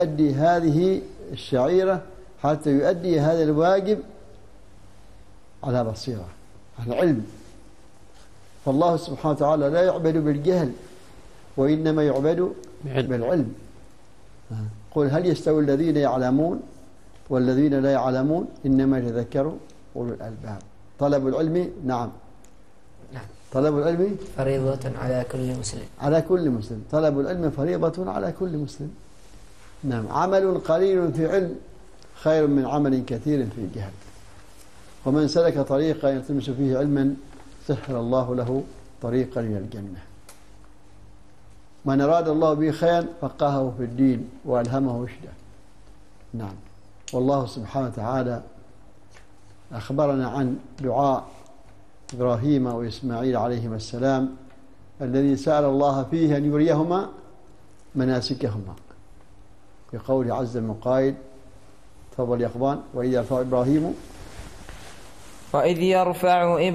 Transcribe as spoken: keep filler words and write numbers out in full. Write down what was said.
يؤدي هذه الشعيرة حتى يؤدي هذا الواجب على بصيرة، على علم. فالله سبحانه وتعالى لا يعبد بالجهل، وإنما يعبد بالعلم. قل هل يستوي الذين يعلمون والذين لا يعلمون، إنما يتذكروا أولو الألباب. طلب العلم نعم نعم طلب العلم فريضة على كل مسلم على كل مسلم. طلب العلم فريضة على كل مسلم. نعم. عمل قليل في علم خير من عمل كثير في جهل. ومن سلك طريقا يلتمس فيه علما سهل الله له طريقا إلى الجنة. من أراد الله به خيرا فقهه في الدين وألهمه رشدا. نعم. والله سبحانه وتعالى أخبرنا عن دعاء إبراهيم وإسماعيل عليهما السلام الذي سأل الله فيه أن يريهما مناسكهما، بقوله عز من قائل: تفضل يا أخوان. وإذ يرفع إبراهيم وإذ يرفع